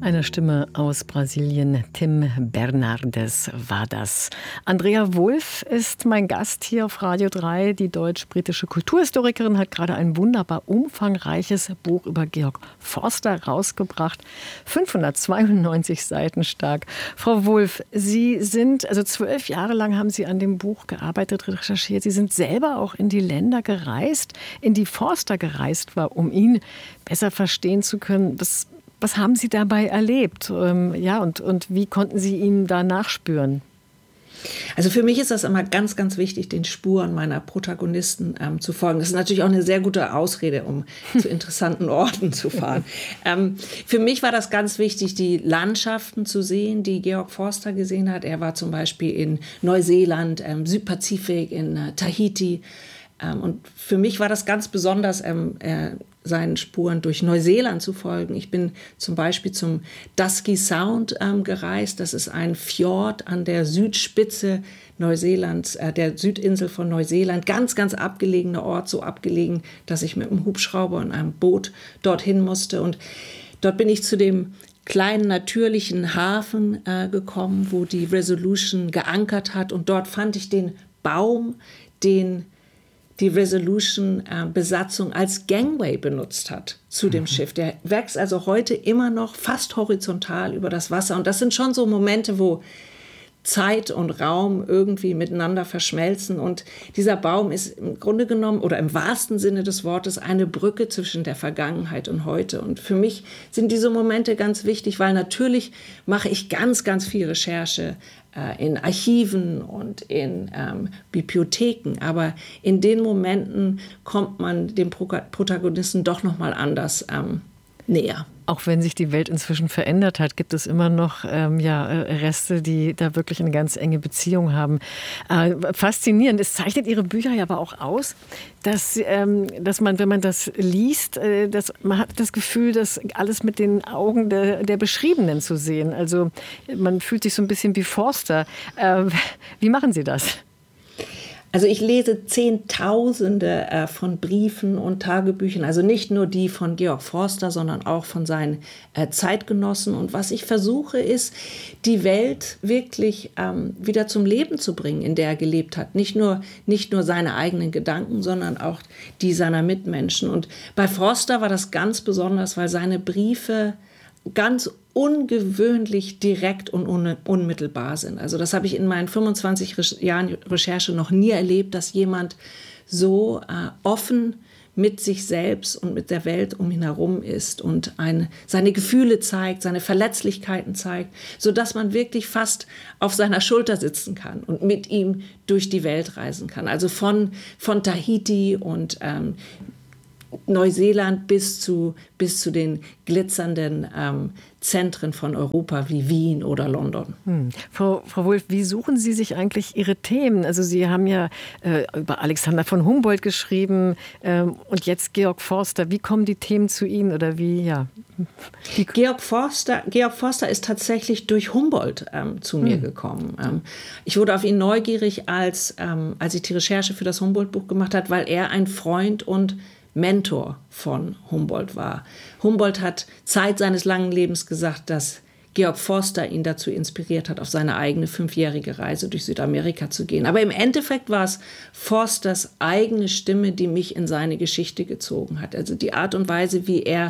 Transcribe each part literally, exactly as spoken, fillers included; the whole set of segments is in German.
Eine Stimme aus Brasilien, Tim Bernardes war das. Andrea Wulff ist mein Gast hier auf Radio drei. Die deutsch-britische Kulturhistorikerin hat gerade ein wunderbar umfangreiches Buch über Georg Forster rausgebracht. fünfhundertzweiundneunzig Seiten stark. Frau Wulff, Sie sind, also zwölf Jahre lang haben Sie an dem Buch gearbeitet, recherchiert. Sie sind selber auch in die Länder gereist, in die Forster gereist war, um ihn besser verstehen zu können. Was Was haben Sie dabei erlebt? Ähm, ja, und, und wie konnten Sie ihm da nachspüren? Also für mich ist das immer ganz, ganz wichtig, den Spuren meiner Protagonisten ähm, zu folgen. Das ist natürlich auch eine sehr gute Ausrede, um zu interessanten Orten zu fahren. Ähm, für mich war das ganz wichtig, die Landschaften zu sehen, die Georg Forster gesehen hat. Er war zum Beispiel in Neuseeland, ähm, Südpazifik, in äh, Tahiti. Ähm, und für mich war das ganz besonders, ähm, äh, seinen Spuren durch Neuseeland zu folgen. Ich bin zum Beispiel zum Dusky Sound ähm, gereist. Das ist ein Fjord an der Südspitze Neuseelands, äh, der Südinsel von Neuseeland. Ganz, ganz abgelegener Ort, so abgelegen, dass ich mit einem Hubschrauber und einem Boot dorthin musste. Und dort bin ich zu dem kleinen natürlichen Hafen äh, gekommen, wo die Resolution geankert hat. Und dort fand ich den Baum, den die Resolution-Besatzung äh, als Gangway benutzt hat zu dem mhm. Schiff. Der wächst also heute immer noch fast horizontal über das Wasser. Und das sind schon so Momente, wo Zeit und Raum irgendwie miteinander verschmelzen. Und dieser Baum ist im Grunde genommen oder im wahrsten Sinne des Wortes eine Brücke zwischen der Vergangenheit und heute. Und für mich sind diese Momente ganz wichtig, weil natürlich mache ich ganz, ganz viel Recherche äh, in Archiven und in ähm, Bibliotheken. Aber in den Momenten kommt man dem Pro- Protagonisten doch noch mal anders ähm, näher. Auch wenn sich die Welt inzwischen verändert hat, gibt es immer noch ähm, ja, Reste, die da wirklich eine ganz enge Beziehung haben. Äh, faszinierend. Es zeichnet Ihre Bücher ja aber auch aus, dass, ähm, dass man, wenn man das liest, äh, dass, man hat das Gefühl, das alles mit den Augen der, der Beschriebenen zu sehen. Also man fühlt sich so ein bisschen wie Forster. Äh, wie machen Sie das? Also ich lese Zehntausende äh, von Briefen und Tagebüchern, also nicht nur die von Georg Forster, sondern auch von seinen äh, Zeitgenossen. Und was ich versuche, ist, die Welt wirklich ähm, wieder zum Leben zu bringen, in der er gelebt hat. Nicht nur, nicht nur seine eigenen Gedanken, sondern auch die seiner Mitmenschen. Und bei Forster war das ganz besonders, weil seine Briefe ganz ungewöhnlich direkt und un- unmittelbar sind. Also das habe ich in meinen fünfundzwanzig Re- Jahren Recherche noch nie erlebt, dass jemand so äh, offen mit sich selbst und mit der Welt um ihn herum ist und eine, seine Gefühle zeigt, seine Verletzlichkeiten zeigt, sodass man wirklich fast auf seiner Schulter sitzen kann und mit ihm durch die Welt reisen kann. Also von, von Tahiti und ähm, Neuseeland bis zu, bis zu den glitzernden ähm, Zentren von Europa wie Wien oder London. Hm. Frau, Frau Wulff, wie suchen Sie sich eigentlich Ihre Themen? Also Sie haben ja äh, über Alexander von Humboldt geschrieben äh, und jetzt Georg Forster. Wie kommen die Themen zu Ihnen oder wie, ja? Wie Georg Forster, Georg Forster ist tatsächlich durch Humboldt ähm, zu mir hm. gekommen. Ähm, ich wurde auf ihn neugierig, als, ähm, als ich die Recherche für das Humboldt-Buch gemacht habe, weil er ein Freund und Mentor von Humboldt war. Humboldt hat Zeit seines langen Lebens gesagt, dass Georg Forster ihn dazu inspiriert hat, auf seine eigene fünfjährige Reise durch Südamerika zu gehen. Aber im Endeffekt war es Forsters eigene Stimme, die mich in seine Geschichte gezogen hat. Also die Art und Weise, wie er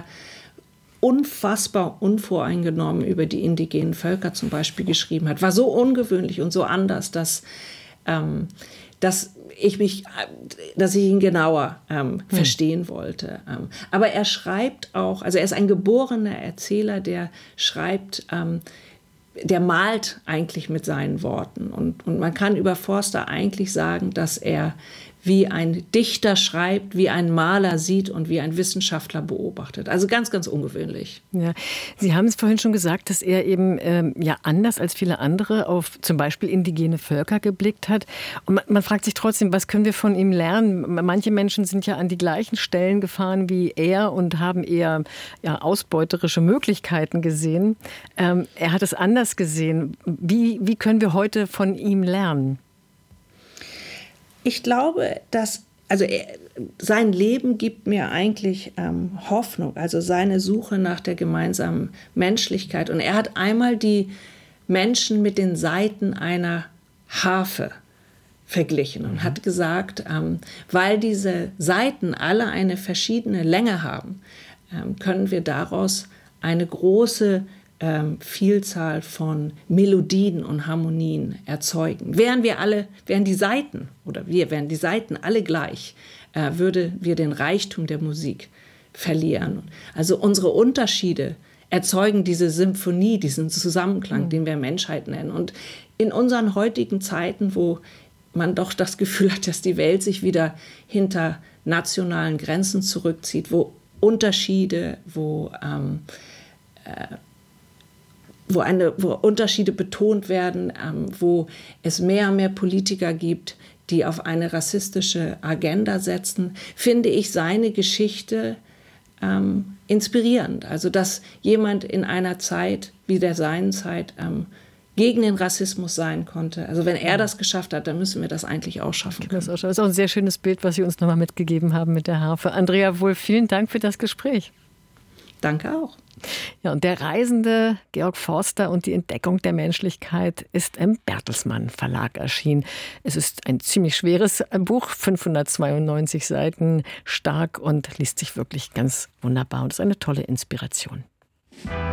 unfassbar unvoreingenommen über die indigenen Völker zum Beispiel geschrieben hat, war so ungewöhnlich und so anders, dass, ähm, dass ich mich, dass ich ihn genauer ähm, hm. verstehen wollte. Ähm, aber er schreibt auch, also er ist ein geborener Erzähler, der schreibt, ähm, der malt eigentlich mit seinen Worten. Und, und man kann über Forster eigentlich sagen, dass er wie ein Dichter schreibt, wie ein Maler sieht und wie ein Wissenschaftler beobachtet. Also ganz, ganz ungewöhnlich. Ja. Sie haben es vorhin schon gesagt, dass er eben ähm, ja anders als viele andere auf zum Beispiel indigene Völker geblickt hat. Und man, man fragt sich trotzdem, was können wir von ihm lernen? Manche Menschen sind ja an die gleichen Stellen gefahren wie er und haben eher ja, ausbeuterische Möglichkeiten gesehen. Ähm, er hat es anders gesehen. Wie, wie können wir heute von ihm lernen? Ich glaube, dass, also er, sein Leben gibt mir eigentlich ähm, Hoffnung, also seine Suche nach der gemeinsamen Menschlichkeit. Und er hat einmal die Menschen mit den Saiten einer Harfe verglichen und hat gesagt, ähm, weil diese Saiten alle eine verschiedene Länge haben, ähm, können wir daraus eine große ähm, Vielzahl von Melodien und Harmonien erzeugen. Wären wir alle, wären die Saiten oder wir, wären die Saiten alle gleich, äh, würde wir den Reichtum der Musik verlieren. Also unsere Unterschiede erzeugen diese Symphonie, diesen Zusammenklang, mhm. den wir Menschheit nennen. Und in unseren heutigen Zeiten, wo man doch das Gefühl hat, dass die Welt sich wieder hinter nationalen Grenzen zurückzieht, wo Unterschiede, wo, ähm, äh, wo, eine, wo Unterschiede betont werden, ähm, wo es mehr und mehr Politiker gibt, die auf eine rassistische Agenda setzen, finde ich seine Geschichte ähm, inspirierend. Also dass jemand in einer Zeit wie der seinen Zeit ähm, gegen den Rassismus sein konnte. Also wenn er das geschafft hat, dann müssen wir das eigentlich auch schaffen können. Das ist auch ein sehr schönes Bild, was Sie uns nochmal mitgegeben haben mit der Harfe. Andrea Wulff, vielen Dank für das Gespräch. Danke auch. Ja, und der Reisende Georg Forster und die Entdeckung der Menschlichkeit ist im Bertelsmann Verlag erschienen. Es ist ein ziemlich schweres Buch, fünfhundertzweiundneunzig Seiten, stark und liest sich wirklich ganz wunderbar und ist eine tolle Inspiration.